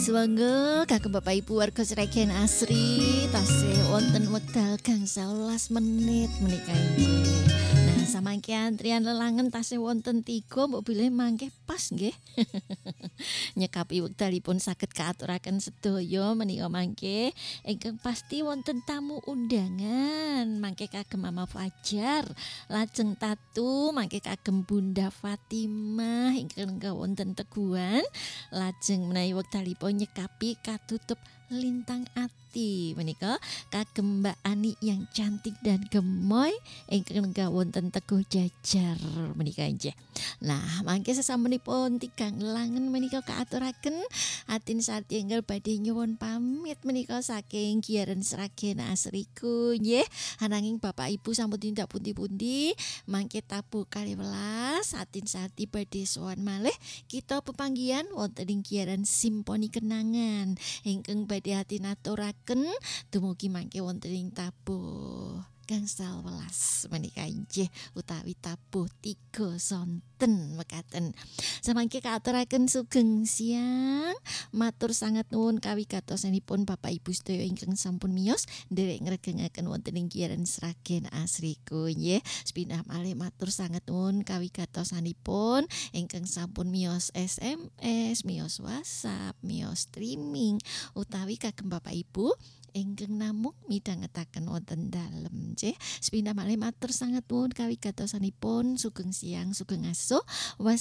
Sewangga kagem Bapak Ibu warga Sragen Asri tasih wonten wekdal gangsal welas menit menika inggih. Nah, samangke antrian lelangen tasih wonten 3 mbok bilih mangke pas nggih. Nyekapi wekdalipun saged kaaturaken sedaya menika mangke ingkang pasti wonten tamu undangan mangke kagem Mama Fajar lajeng Tatu mangke kagem Bunda Fatimah ingkang wonten Teguhan lajeng menawi wekdalipun nyekapi katutup lintang ati menika kagem Mbak Ani yang cantik dan gemoy ingkang wonten Teguh Jajar menika nggih. Nah, mangke sesampunipun tigang langen menika kaaturaken atin sati enggal badhe nyuwun pamit menika saking Giyaran Sragen Asriku nggih. Ananging Bapak Ibu sampun tindak pundi-pundi mangke tabuh 12 atin sati badhe sowan malih kita pepanggihan wonten ing Giyaran Simponi Kenangan ingkang badhe atinaturaken dumugi mangke wonten ing tabuh gangsal welas menika inggih utawi tabuh 3 sonten mekaten. Samangke kaaturaken sugeng siang. Matur sangat nuwun kawigatosanipun Bapak Ibu sedaya ingkang sampun miyos nderek ngregengaken wonten ing Giyaran Sragen Asriku nggih. Sepindah malih matur sangat nuwun kawigatosanipun ingkang sampun miyos SMS, miyos WhatsApp, miyos streaming utawi kagem Bapak Ibu ingkang namung midhangetaken wonten dalem nggih. Sepindah malih matur sangat nuwun kawigatosanipun sugeng siang sugeng aso.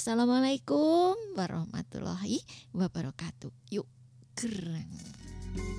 Wassalamualaikum warahmatullahi wabarakatuh. Yuk gerang.